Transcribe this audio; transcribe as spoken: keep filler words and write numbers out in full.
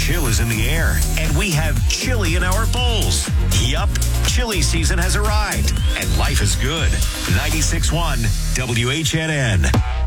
Chill is in the air, and we have chili in our bowls. Yup, chili season has arrived, and life is good. ninety-six point one W H N N.